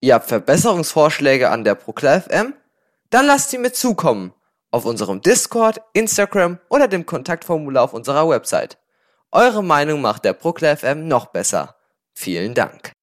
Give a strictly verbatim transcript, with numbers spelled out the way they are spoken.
Ihr habt Verbesserungsvorschläge an der Proklar F M? Dann lasst sie mir zukommen. Auf unserem Discord, Instagram oder dem Kontaktformular auf unserer Website. Eure Meinung macht der Proklar F M noch besser. Vielen Dank.